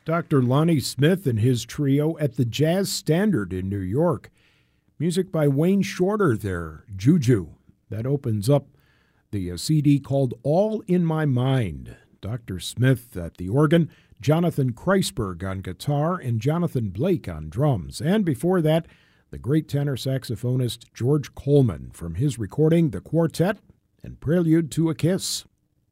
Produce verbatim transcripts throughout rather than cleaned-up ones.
Doctor Lonnie Smith and his trio at the Jazz Standard in New York. Music by Wayne Shorter there, Juju. That opens up the uh, C D called All in My Mind. Doctor Smith at the organ, Jonathan Kreisberg on guitar, and Jonathan Blake on drums. And before that, the great tenor saxophonist George Coleman from his recording, The Quartet and Prelude to a Kiss.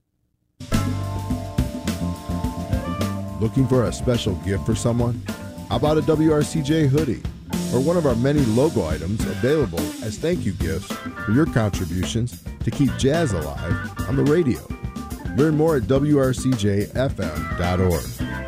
Looking for a special gift for someone? How about a W R C J hoodie or one of our many logo items available as thank you gifts for your contributions to keep jazz alive on the radio? Learn more at W R C J F M dot org.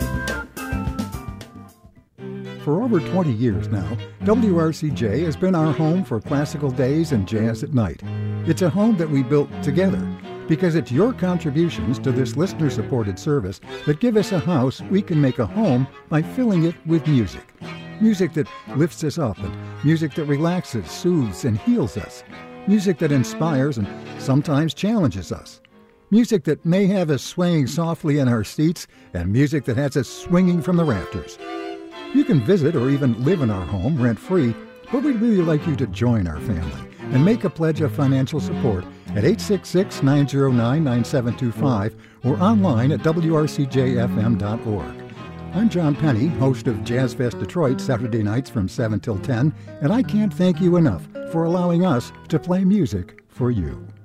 For over twenty years now, W R C J has been our home for classical days and jazz at night. It's a home that we built together, because it's your contributions to this listener-supported service that give us a house we can make a home by filling it with music. Music that lifts us up, and music that relaxes, soothes, and heals us. Music that inspires and sometimes challenges us. Music that may have us swaying softly in our seats, and music that has us swinging from the rafters. You can visit or even live in our home rent-free, but we'd really like you to join our family and make a pledge of financial support at eight six six, nine zero nine, nine seven two five or online at W R C J F M dot org. I'm John Penny, host of Jazz Fest Detroit Saturday nights from seven till ten, and I can't thank you enough for allowing us to play music for you.